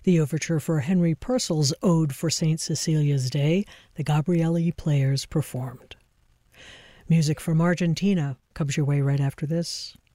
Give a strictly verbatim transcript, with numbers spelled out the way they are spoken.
the overture for Henry Purcell's Ode for Saint Cecilia's Day, the Gabrieli Players performed. Music from Argentina comes your way right after this.